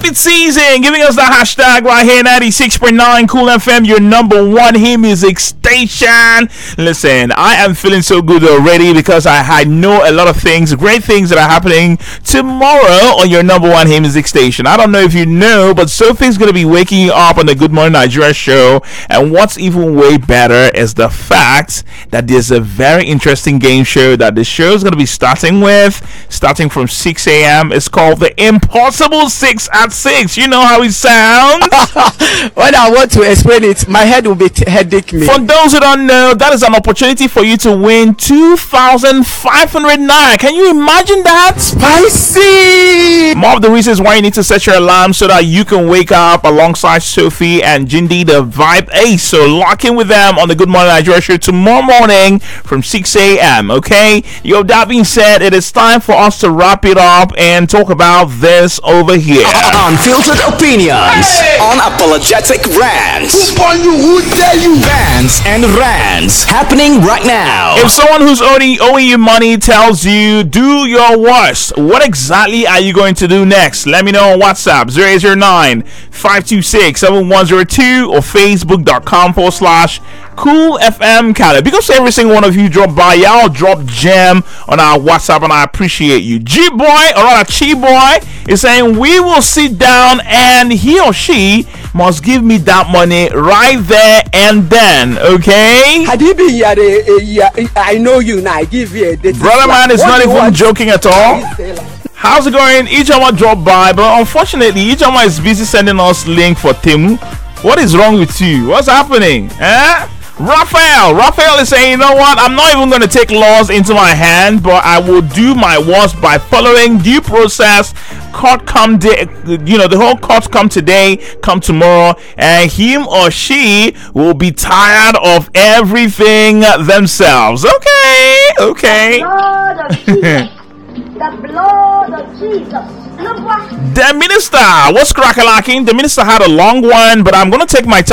festive season, giving us the hashtag right here, 96.9 Cool FM, your number one hit music station. Listen, I am feeling so good already because I know a lot of things, great things that are happening tomorrow on your number one hit music station. I don't know if you know, but Sophie's going to be waking you up on the Good Morning Nigeria show. And what's even way better is the fact that there's a very interesting game show that the show is going to be starting from 6 a.m. It's called the Impossible 6 at 6. You know how it sounds? When I want to explain it, my head will be headache me. For those who don't know, that is an opportunity for you to win 2,500 naira. Can you imagine that? Spicy! More of the reasons why you need to set your alarm so that you can wake up alongside Sophie and Jindy, the Vibe Ace. So lock in with them on the Good Morning Nigeria show tomorrow morning from 6 a.m. Okay? Yo, that being said, it is time for us to wrap it up and talk about this over here. Unfiltered opinions, unapologetic rants. Who on you? Who dare you? Bans and rants happening right now. If someone who's owing you money tells you do your worst, what exactly are you going to do next? Let me know on WhatsApp 009-526-7102 or Facebook.com/Cool FM Cali. Because every single one of you drop by, y'all drop gem on our WhatsApp and I appreciate you. G-Boy, or rather Chi-Boy, is saying we will sit down and he or she must give me that money right there and then, okay? Had you been here a year, I know you now, I give you a date. Brother man is not even joking at all. How's it going? Ijoma dropped by, but unfortunately Ijoma is busy sending us link for Temu. What is wrong with you? What's happening? Raphael is saying, you know what, I'm not even going to take laws into my hand, but I will do my worst by following due process. Court come day, the whole court come today, come tomorrow, and him or she will be tired of everything themselves. Okay. The blood of Jesus. The minister, what's crackalacking? The minister had a long one, but I'm going to take my time